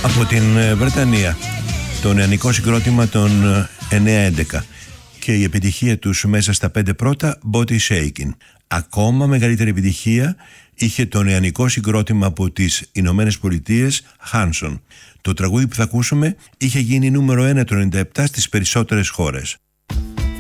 Από την Βρετανία, το νεανικό συγκρότημα των 9-11 και η επιτυχία τους μέσα στα 5 πρώτα, Body Shaking. Ακόμα μεγαλύτερη επιτυχία είχε το νεανικό συγκρότημα από τις Ηνωμένες Πολιτείες, Hanson. Το τραγούδι που θα ακούσουμε είχε γίνει νούμερο 1 το 97 στις περισσότερες χώρες.